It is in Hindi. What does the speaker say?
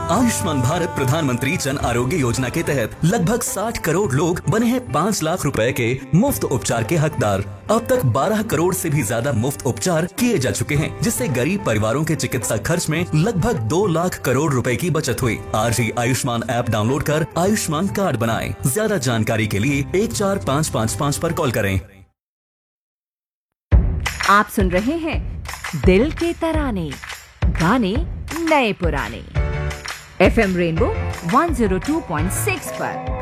आयुष्मान भारत प्रधानमंत्री जन आरोग्य योजना के तहत लगभग 60 करोड़ लोग बने हैं 5 लाख रुपए के मुफ्त उपचार के हकदार। अब तक 12 करोड़ से भी ज्यादा मुफ्त उपचार किए जा चुके हैं, जिससे गरीब परिवारों के चिकित्सा खर्च में लगभग 2 लाख करोड़ रुपए की बचत हुई। आज ही आयुष्मान ऐप डाउनलोड कर आयुष्मान कार्ड बनाएं। ज्यादा जानकारी के लिए 14555 पर कॉल करें। आप सुन रहे हैं दिल के तराने, गाने नए पुराने, FM रेनबो 102.6 पर।